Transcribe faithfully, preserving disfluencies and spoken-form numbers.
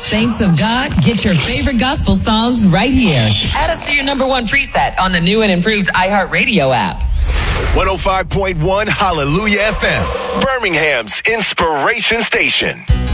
Saints of God, get your favorite gospel songs right here. Add us to your number one preset on the new and improved iHeartRadio app. one oh five point one Hallelujah F M, Birmingham's inspiration station.